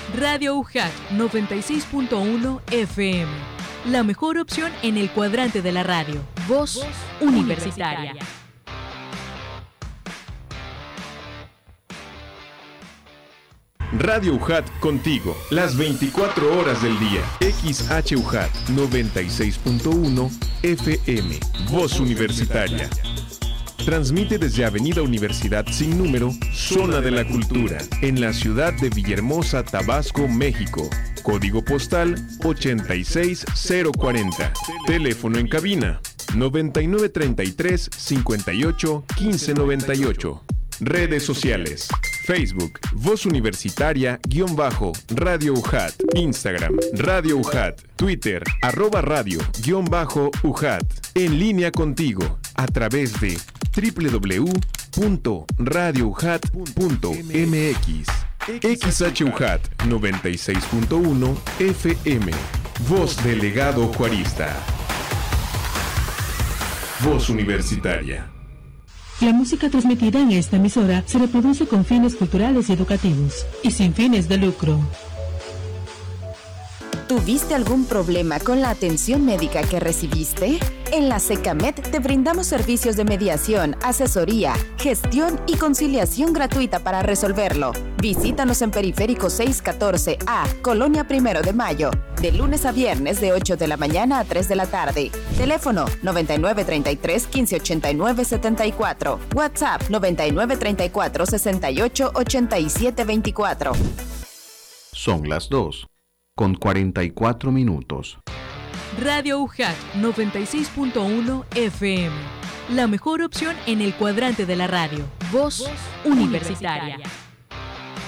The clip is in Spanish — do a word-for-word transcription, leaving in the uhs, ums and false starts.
Radio U J A T noventa y seis punto uno F M. La mejor opción en el cuadrante de la radio. Voz, Voz universitaria. universitaria. Radio U J A T contigo, las veinticuatro horas del día. X H U J A T noventa y seis punto uno F M, Voz Universitaria. Transmite desde Avenida Universidad Sin Número, Zona de la Cultura, en la ciudad de Villahermosa, Tabasco, México. Código postal ochenta y seis cero cuarenta. Teléfono en cabina noventa y nueve treinta y tres cincuenta y ocho quince noventa y ocho. Redes sociales: Facebook, Voz Universitaria, guión bajo, Radio U J A T, Instagram, Radio U J A T, Twitter, arroba radio, guión bajo, U J A T. En línea contigo, a través de doble u doble u doble u punto radio u j a t punto m x. X H U J A T noventa y seis punto uno F M, Voz Delegado Juarista. Voz Universitaria. La música transmitida en esta emisora se reproduce con fines culturales y educativos y sin fines de lucro. ¿Tuviste algún problema con la atención médica que recibiste? En la SECAMED te brindamos servicios de mediación, asesoría, gestión y conciliación gratuita para resolverlo. Visítanos en Periférico seiscientos catorce A, Colonia Primero de Mayo, de lunes a viernes de ocho de la mañana a tres de la tarde. Teléfono noventa y nueve treinta y tres quince ochenta y nueve setenta y cuatro. WhatsApp noventa y nueve treinta y cuatro sesenta y ocho ochenta y siete veinticuatro. Son las dos con cuarenta y cuatro minutos. Radio U J A T noventa y seis punto uno F M. La mejor opción en el cuadrante de la radio. Voz, Voz universitaria. universitaria.